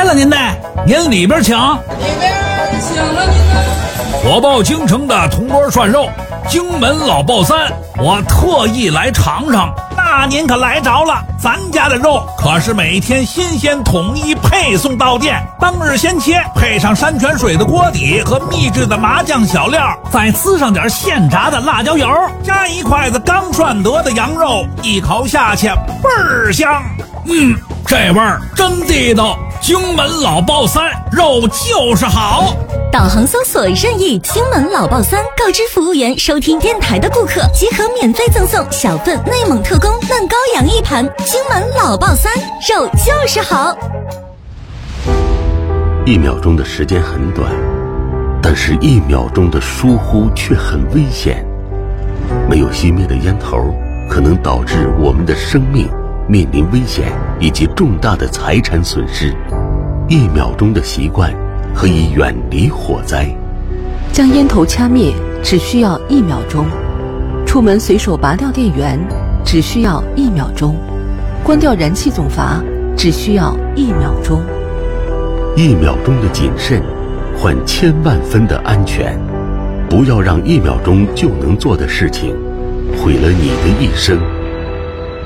了您的，您里边请。 里边请了您呢。 我报京城的铜锅涮肉，京门老爆三，我特意来尝尝。那您可来着了，咱家的肉可是每天新鲜统一配送到店，当日先切，配上山泉水的锅底和秘制的麻酱小料，再滋上点现炸的辣椒油，加一筷子刚涮得的羊肉，一口下去倍儿香。这味儿真地道，京门老爆三，肉就是好。 导航搜索任意京门老爆三，告知服务员收听电台的顾客即可免费赠送小份内蒙特供嫩羔羊一盘。京门老爆三，肉就是好。 1秒钟的时间很短，但是1秒钟的疏忽却很危险。没有熄灭的烟头，可能导致我们的生命面临危险以及重大的财产损失。1秒钟的习惯可以远离火灾。 将烟头掐灭只需要1秒钟，出门随手拔掉电源只需要1秒钟，关掉燃气总阀只需要1秒钟。 1秒钟的谨慎换1000万分的安全。不要让1秒钟就能做的事情毁了你的一生。